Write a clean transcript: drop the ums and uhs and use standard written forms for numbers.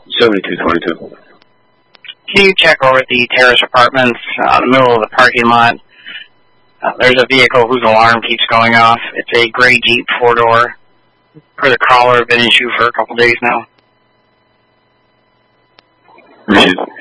7222. Can you check over at the Terrace Apartments, in the middle of the parking lot? There's a vehicle whose alarm keeps going off. It's a gray Jeep 4-door. For the caller, been an issue for a couple days now.